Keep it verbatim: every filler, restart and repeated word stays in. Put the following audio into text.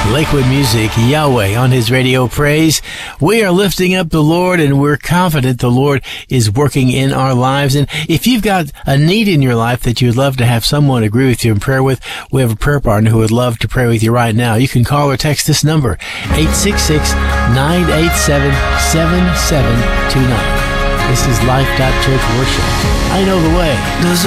Lakewood Music, Yahweh on his radio praise. We are lifting up the Lord, and we're confident the Lord is working in our lives. And if you've got a need in your life that you'd love to have someone agree with you in prayer with, we have a prayer partner who would love to pray with you right now. You can call or text this number, eight six six, nine eight seven, seven seven two nine. This is Life Church Worship. I know the way.